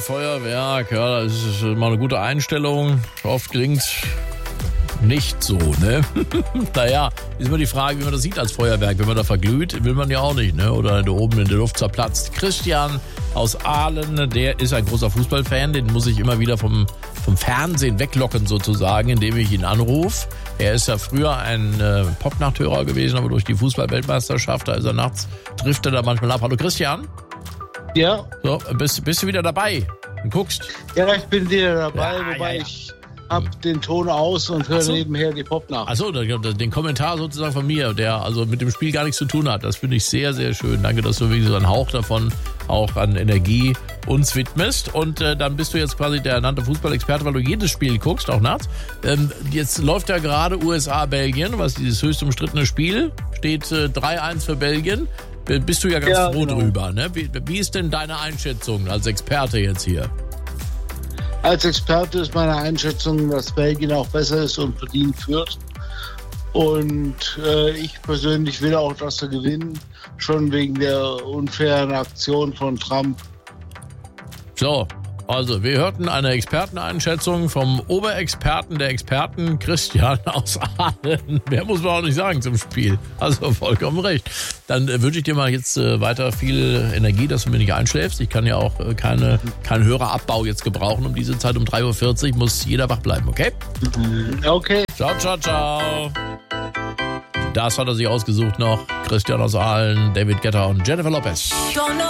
Feuerwerk, ja, das ist mal eine gute Einstellung. Oft klingt nicht so, ne? Naja, ist immer die Frage, wie man das sieht als Feuerwerk. Wenn man da verglüht, will man ja auch nicht, ne? Oder da oben in der Luft zerplatzt. Christian aus Aalen, der ist ein großer Fußballfan. Den muss ich immer wieder vom Fernsehen weglocken sozusagen, indem ich ihn anrufe. Er ist ja früher ein Pop-Nachthörer gewesen, aber durch die Fußball-Weltmeisterschaft, da ist er nachts, trifft er da manchmal ab. Hallo Christian. Ja. So, bist du wieder dabei? Du guckst. Ja, ich bin wieder dabei, Ja, wobei ja. ich hab den Ton aus und höre nebenher die Pop-Nachrichten. Achso, den Kommentar sozusagen von mir, der also mit dem Spiel gar nichts zu tun hat. Das finde ich sehr, sehr schön. Danke, dass du wirklich so einen Hauch davon auch an Energie uns widmest. Und dann bist du jetzt quasi der ernannte Fußballexperte, weil du jedes Spiel guckst, auch nachts. Jetzt läuft ja gerade USA-Belgien, was dieses höchst umstrittene Spiel. Steht 3-1 für Belgien. Bist du ja ganz froh drüber, ne? Wie ist denn deine Einschätzung als Experte jetzt hier? Als Experte ist meine Einschätzung, dass Belgien auch besser ist und verdient führt. Und ich persönlich will auch, dass sie gewinnen, schon wegen der unfairen Aktion von Trump. So, also wir hörten eine Experteneinschätzung vom Oberexperten der Experten, Christian aus Aalen. Mehr muss man auch nicht sagen zum Spiel. Also vollkommen recht. Dann wünsche ich dir mal jetzt weiter viel Energie, dass du mir nicht einschläfst. Ich kann ja auch keinen Hörerabbau jetzt gebrauchen. Um diese Zeit um 3.40 Uhr muss jeder wach bleiben, okay? Okay. Ciao, ciao, ciao. Das hat er sich ausgesucht noch. Christian aus Aalen, David Guetta und Jennifer Lopez.